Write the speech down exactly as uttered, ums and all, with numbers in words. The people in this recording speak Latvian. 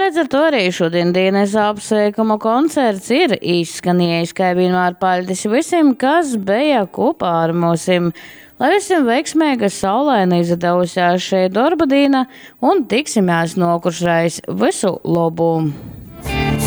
līdz ar to arī šodien dienas apsveikuma koncerts ir izskanējis, kā vienmēr paldies visiem, kas bija kopā ar mūsim. Lai visiem veiksmīga saulaina izdevusies šeit darba diena un tiksimies nokušreiz. Visu labu!